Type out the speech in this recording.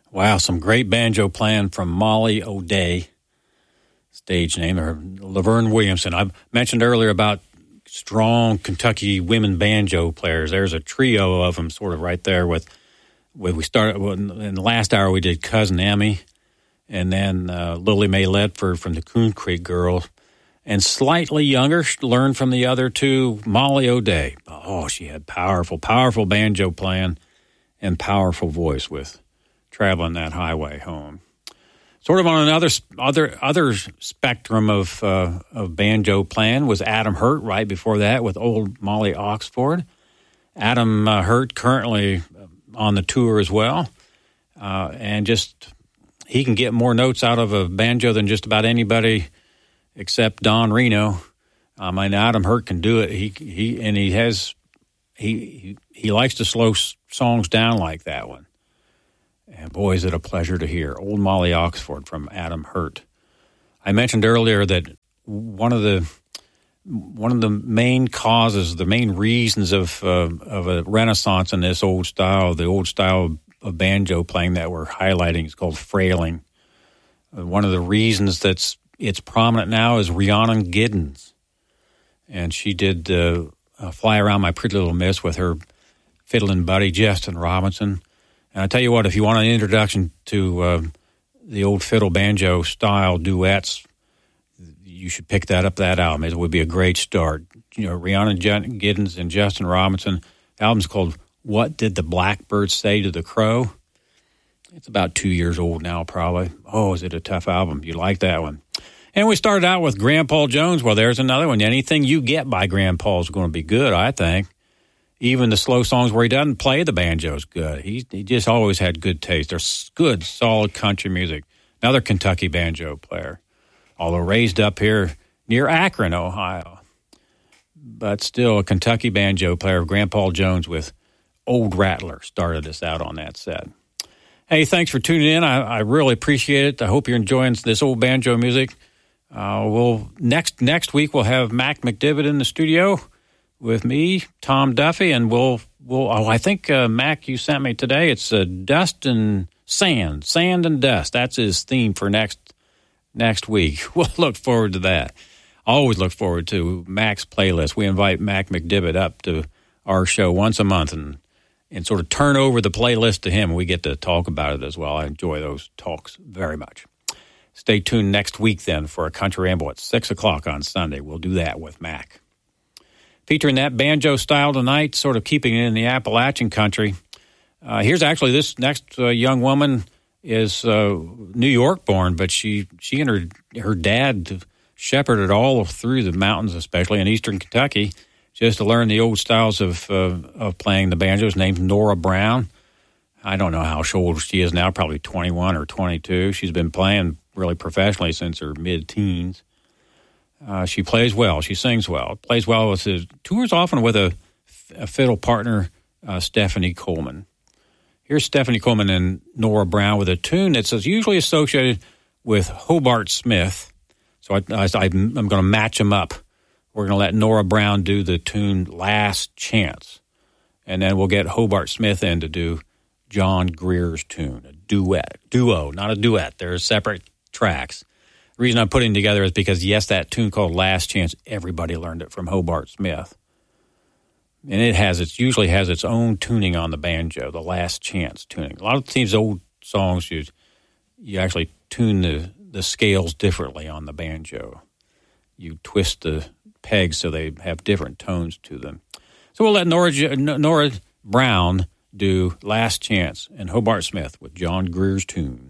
Wow, some great banjo playing from Molly O'Day, stage name, or Laverne Williamson. I mentioned earlier about strong Kentucky women banjo players. There's a trio of them sort of right there with we started in the last hour we did Cousin Emmy, and then Lily Mae Ledford from the Coon Creek Girls, and slightly younger, learned from the other two, Molly O'Day. Oh, she had powerful banjo playing and powerful voice with Traveling That Highway Home. Sort of on another spectrum of banjo playing was Adam Hurt right before that with Old Molly Oxford. Adam Hurt currently on the tour as well, and just he can get more notes out of a banjo than just about anybody except Don Reno. I mean, Adam Hurt can do it. He likes to slow songs down like that one. And boy, is it a pleasure to hear Old Molly Oxford from Adam Hurt. I mentioned earlier that one of the main causes, the main reasons of a renaissance in this old style, the old style of banjo playing that we're highlighting is called frailing. One of the reasons it's prominent now is Rhiannon Giddens. And she did Fly Around My Pretty Little Miss with her fiddling buddy, Justin Robinson. And I tell you what, if you want an introduction to the old fiddle banjo style duets, you should pick that album. It would be a great start. You know, Rhiannon Giddens and Justin Robinson. The album's called What Did the Blackbird Say to the Crow? It's about 2 years old now, probably. Oh, is it a tough album? You like that one. And we started out with Graham Paul Jones. Well, there's another one. Anything you get by Graham Paul is going to be good, I think. Even the slow songs where he doesn't play the banjo is good. He just always had good taste. There's good, solid country music. Another Kentucky banjo player, although raised up here near Akron, Ohio. But still a Kentucky banjo player, Graham Paul Jones with Old Rattler started us out on that set. Hey, thanks for tuning in. I really appreciate it. I hope you're enjoying this old banjo music. Next week we'll have Mac McDivitt in the studio with me, Tom Duffy, and I think Mac, you sent me today. It's dust and sand and dust. That's his theme for next week. We'll look forward to that. Always look forward to Mac's playlist. We invite Mac McDivitt up to our show once a month and sort of turn over the playlist to him. We get to talk about it as well. I enjoy those talks very much. Stay tuned next week then for a Country Ramble at 6 o'clock on Sunday. We'll do that with Mac. Featuring that banjo style tonight, sort of keeping it in the Appalachian country. Here's actually this next young woman is New York born, but she and her dad shepherded all through the mountains, especially in eastern Kentucky, just to learn the old styles of playing the banjos. Named Nora Brown. I don't know how old she is now, probably 21 or 22. She's been playing really professionally since her mid-teens. She plays well. She sings well. Plays well with tours often with a fiddle partner, Stephanie Coleman. Here's Stephanie Coleman and Nora Brown with a tune that's usually associated with Hobart Smith. So I'm going to match them up. We're going to let Nora Brown do the tune Last Chance. And then we'll get Hobart Smith in to do John Greer's tune, a duo, not a duet. They're separate tracks. The reason I'm putting it together is because, yes, that tune called Last Chance, everybody learned it from Hobart Smith. And it usually has its own tuning on the banjo, the Last Chance tuning. A lot of these old songs, you actually tune the scales differently on the banjo. You twist the pegs so they have different tones to them. So we'll let Nora Brown do Last Chance and Hobart Smith with John Greer's tune.